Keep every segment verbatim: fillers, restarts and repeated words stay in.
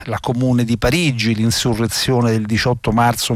la Comune di Parigi, l'insurrezione del diciotto marzo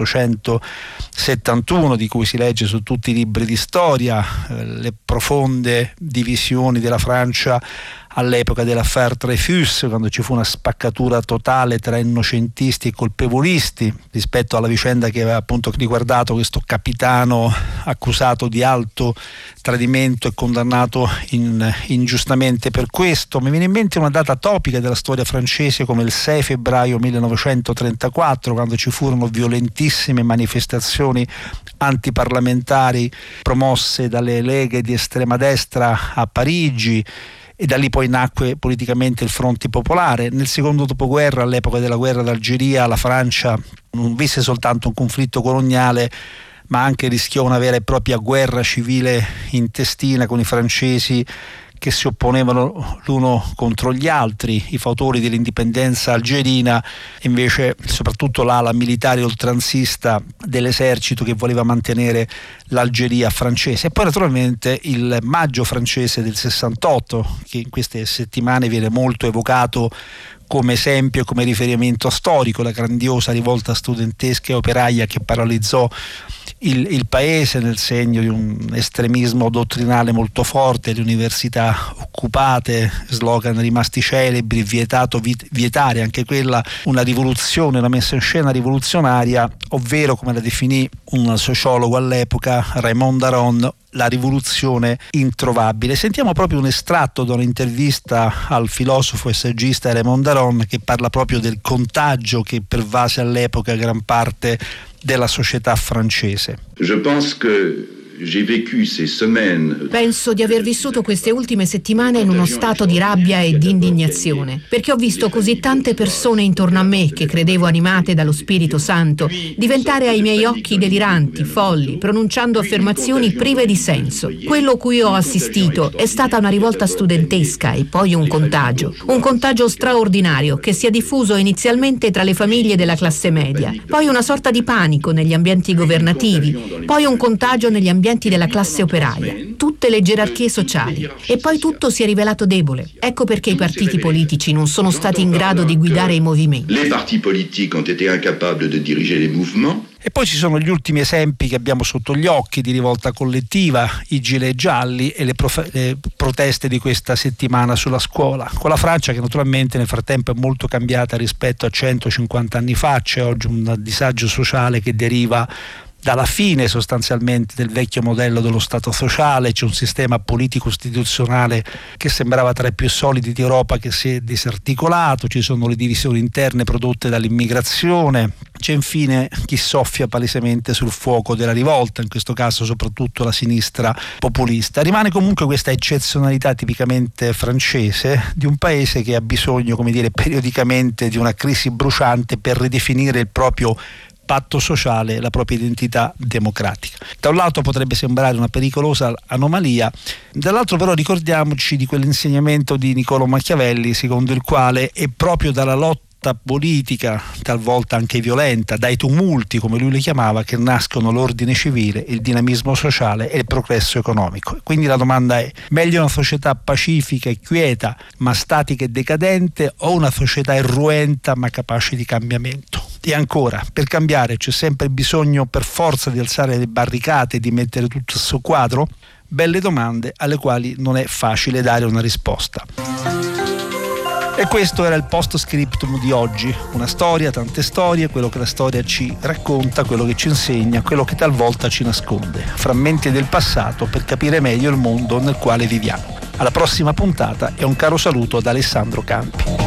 milleottocentosettantuno, di cui si legge su tutti i libri di storia, eh, le profonde divisioni della Francia all'epoca dell'affaire Dreyfus, quando ci fu una spaccatura totale tra innocentisti e colpevolisti rispetto alla vicenda che aveva appunto riguardato questo capitano accusato di alto tradimento e condannato in, ingiustamente per questo. Mi viene in mente una data topica della storia francese come il sei febbraio millenovecentotrentaquattro, quando ci furono violentissime manifestazioni antiparlamentari promosse dalle leghe di estrema destra a Parigi, e da lì poi nacque politicamente il Fronte Popolare. Nel secondo dopoguerra, all'epoca della guerra d'Algeria, la Francia non visse soltanto un conflitto coloniale, ma anche rischiò una vera e propria guerra civile intestina con i francesi che si opponevano l'uno contro gli altri, i fautori dell'indipendenza algerina, invece soprattutto l'ala militare oltranzista dell'esercito che voleva mantenere l'Algeria francese. E poi naturalmente il maggio francese del sessantotto, che in queste settimane viene molto evocato come esempio e come riferimento storico, la grandiosa rivolta studentesca e operaia che paralizzò Il, il paese nel segno di un estremismo dottrinale molto forte, le università occupate, slogan rimasti celebri, vietato vit, vietare anche quella una rivoluzione, una messa in scena rivoluzionaria, ovvero, come la definì un sociologo all'epoca, Raymond Aron, la rivoluzione introvabile. Sentiamo proprio un estratto da un'intervista al filosofo e saggista Raymond Aron, che parla proprio del contagio che pervase all'epoca gran parte della società francese. Je pense que j'ai vécu ces semaines. Penso di aver vissuto queste ultime settimane in uno stato di rabbia e di indignazione, perché ho visto così tante persone intorno a me che credevo animate dallo Spirito Santo diventare ai miei occhi deliranti, folli, pronunciando affermazioni prive di senso. Quello cui ho assistito è stata una rivolta studentesca e poi un contagio, un contagio straordinario che si è diffuso inizialmente tra le famiglie della classe media, poi una sorta di panico negli ambienti governativi, poi un contagio negli ambienti della classe operaia, tutte le gerarchie sociali, e poi tutto si è rivelato debole. Ecco perché i partiti politici non sono stati in grado di guidare i movimenti. Les partis politiques ont été incapables de diriger les mouvements. E poi ci sono gli ultimi esempi che abbiamo sotto gli occhi di rivolta collettiva, i gilet gialli e le, prof- le proteste di questa settimana sulla scuola, con la Francia che naturalmente nel frattempo è molto cambiata rispetto a centocinquanta anni fa. C'è oggi un disagio sociale che deriva dalla fine sostanzialmente del vecchio modello dello Stato sociale. C'è un sistema politico-istituzionale che sembrava tra i più solidi d'Europa che si è disarticolato, ci sono le divisioni interne prodotte dall'immigrazione, c'è infine chi soffia palesemente sul fuoco della rivolta, in questo caso soprattutto la sinistra populista. Rimane comunque questa eccezionalità tipicamente francese di un paese che ha bisogno, come dire, periodicamente di una crisi bruciante per ridefinire il proprio patto sociale, la propria identità democratica. Da un lato potrebbe sembrare una pericolosa anomalia, dall'altro però ricordiamoci di quell'insegnamento di Niccolò Machiavelli secondo il quale è proprio dalla lotta politica, talvolta anche violenta, dai tumulti, come lui li chiamava, che nascono l'ordine civile, il dinamismo sociale e il progresso economico. Quindi la domanda è: meglio una società pacifica e quieta ma statica e decadente, o una società irruenta ma capace di cambiamento? E ancora, per cambiare c'è sempre bisogno per forza di alzare le barricate e di mettere tutto sul quadro? Belle domande alle quali non è facile dare una risposta. E questo era il post scriptum di oggi, una storia, tante storie, quello che la storia ci racconta, quello che ci insegna, quello che talvolta ci nasconde, frammenti del passato per capire meglio il mondo nel quale viviamo. Alla prossima puntata e un caro saluto da Alessandro Campi.